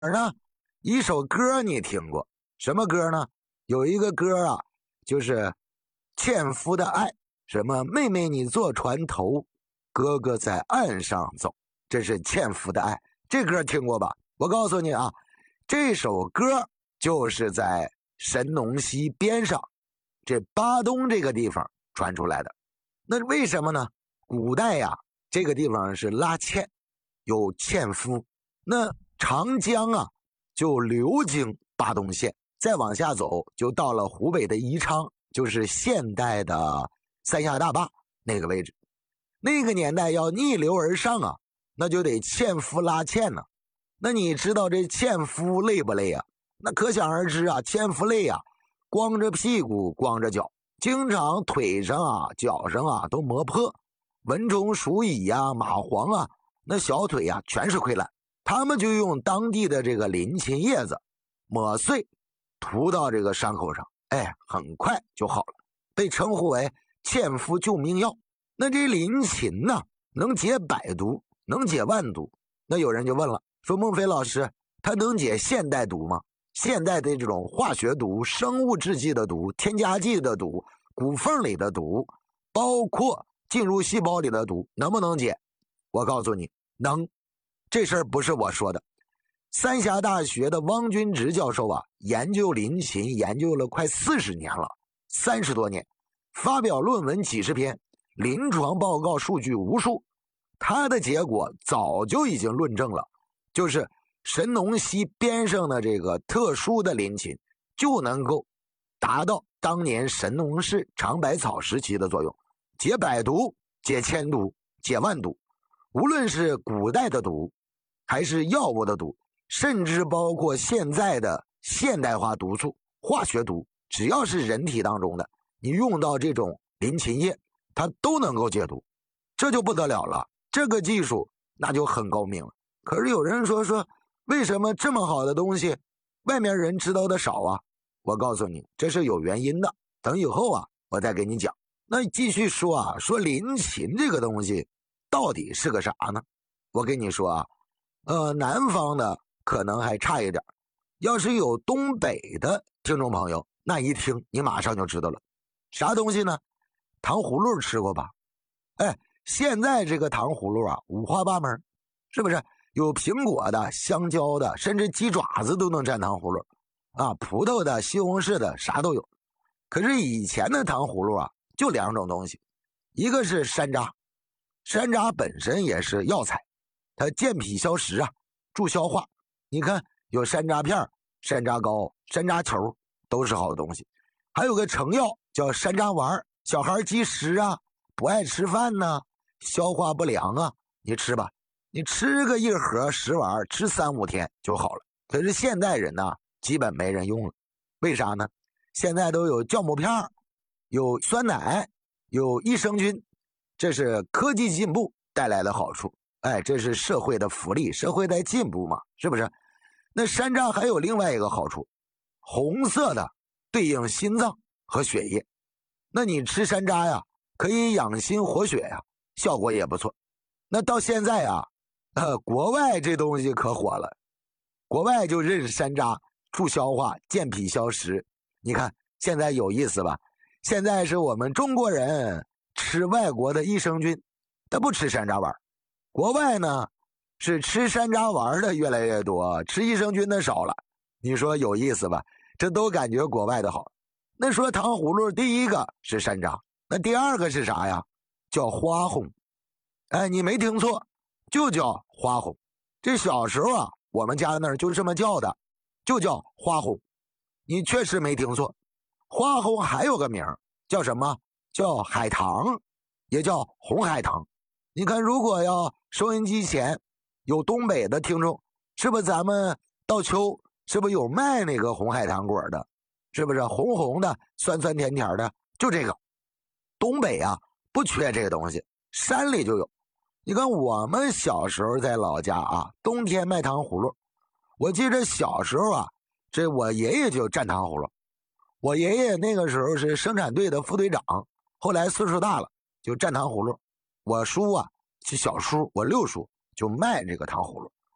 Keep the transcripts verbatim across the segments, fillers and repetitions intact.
儿呢？一首歌你听过，什么歌呢？有一个歌啊，就是纤夫的爱，什么妹妹你坐船头，哥哥在岸上走，这是纤夫的爱。这歌听过吧？我告诉你啊，这首歌就是在神农溪边上，这巴东这个地方传出来的。那为什么呢？古代呀、啊，这个地方是拉纤，有纤夫。那长江啊，就流经巴东县，再往下走就到了湖北的宜昌，就是现代的三峡大坝那个位置。那个年代要逆流而上啊，那就得纤夫拉纤呢、啊。那你知道这纤夫累不累啊？那可想而知啊，纤夫累啊，光着屁股光着脚，经常腿上啊脚上啊都磨破，蚊虫鼠蚁呀、啊、蚂蟥啊，那小腿啊全是溃烂。他们就用当地的这个林檎叶子抹碎，涂到这个伤口上，哎，很快就好了，被称呼为纤夫救命药。那这林檎呢，能解百毒，能解万毒。那有人就问了，说孟非老师，它能解现代毒吗？现代的这种化学毒、生物制剂的毒、添加剂的毒、骨缝里的毒，包括进入细胞里的毒，能不能解？我告诉你，能。这事儿不是我说的，三峡大学的汪君直教授啊，研究林檎研究了快四十年了，三十多年，发表论文几十篇，临床报告数据无数。他的结果早就已经论证了，就是神农溪边上的这个特殊的林檎就能够达到当年神农氏尝百草时期的作用，解百毒、解千毒、解万毒。无论是古代的毒还是药物的毒，甚至包括现在的现代化毒素、化学毒，只要是人体当中的，你用到这种林檎叶，它都能够解毒。这就不得了了，这个技术那就很高明了。可是有人说说，为什么这么好的东西外面人知道的少啊？我告诉你，这是有原因的，等以后啊我再给你讲。那继续说啊，说林檎这个东西到底是个啥呢？我跟你说啊，呃，南方的可能还差一点，要是有东北的听众朋友，那一听你马上就知道了。啥东西呢？糖葫芦吃过吧？哎，现在这个糖葫芦啊，五花八门，是不是？有苹果的、香蕉的，甚至鸡爪子都能蘸糖葫芦啊，葡萄的、西红柿的，啥都有。可是以前的糖葫芦啊，就两种东西，一个是山楂，山楂本身也是药材，它健脾消食啊，助消化。你看有山楂片、山楂糕、山楂球，都是好东西。还有个成药叫山楂丸，小孩积食啊，不爱吃饭呢、啊，消化不良啊，你吃吧，你吃个一盒十丸，吃三五天就好了。可是现代人呢、啊，基本没人用了，为啥呢？现在都有酵母片，有酸奶，有益生菌，这是科技进步带来的好处。哎，这是社会的福利，社会在进步嘛，是不是？那山楂还有另外一个好处，红色的对应心脏和血液。那你吃山楂呀，可以养心活血呀，效果也不错。那到现在啊，呃，国外这东西可火了，国外就认识山楂助消化、健脾消食。你看现在有意思吧？现在是我们中国人吃外国的益生菌，他不吃山楂丸。国外呢是吃山楂丸的越来越多，吃益生菌的少了。你说有意思吧？这都感觉国外的好。那说糖葫芦，第一个是山楂，那第二个是啥呀？叫花红。哎，你没听错，就叫花红。这小时候啊，我们家那儿就这么叫的，就叫花红。你确实没听错，花红还有个名叫什么？叫海棠，也叫红海棠。你看，如果要收音机前有东北的听众，是不是咱们到秋是不是有卖那个红海棠果的？是不是红红的、酸酸甜甜的？就这个，东北啊不缺这个东西，山里就有。你看我们小时候在老家啊，冬天卖糖葫芦。我记得小时候啊，这我爷爷就蘸糖葫芦。我爷爷那个时候是生产队的副队长，后来岁数大了就蘸糖葫芦。我叔啊是小叔，我六叔就卖这个糖葫芦。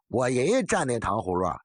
我爷爷蘸那糖葫芦